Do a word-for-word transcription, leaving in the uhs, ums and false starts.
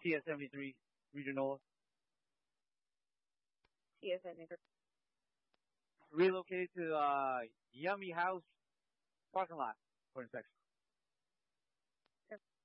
T S seventy-three Regional. T S seventy-three. Relocated to uh Yummy House parking lot for inspection.